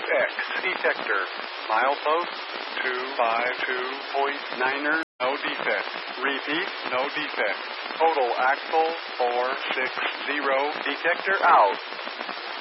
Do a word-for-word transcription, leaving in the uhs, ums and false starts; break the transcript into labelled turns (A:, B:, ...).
A: X detector. Milepost two five two point niner, no defect. Repeat, no defect. Total axle four six zero, detector out.